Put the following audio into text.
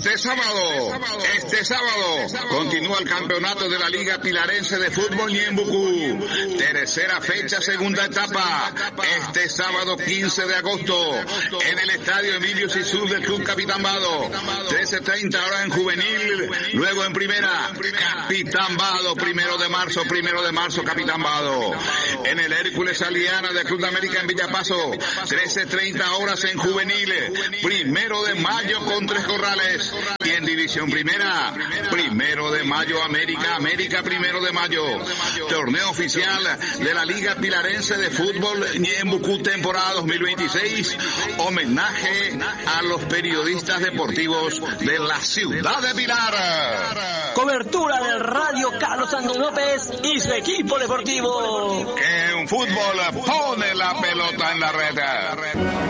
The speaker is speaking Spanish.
Este sábado continúa el campeonato de la Liga Pilarense de Fútbol Ñembucú. Tercera fecha, segunda etapa. Este sábado 15 de agosto en el estadio Emilio Sisú del Club Capitán Vado. 13:30 ahora en juvenil, luego en primera. Capitán Vado, 1 de marzo, Capitán Vado. En el Hércules Aliana del Club de América en Villapaso. 13:30 horas en juvenil. 1 de mayo con Tres Corrales. Y en división primera, 1 de mayo América 1 de mayo. Torneo oficial de la Liga Pilarense de Fútbol Ñembucú temporada 2026. Homenaje a los periodistas deportivos de la ciudad de Pilar. Cobertura del Radio Carlos Andrés López y su equipo deportivo. Que en fútbol pone la pelota en la red.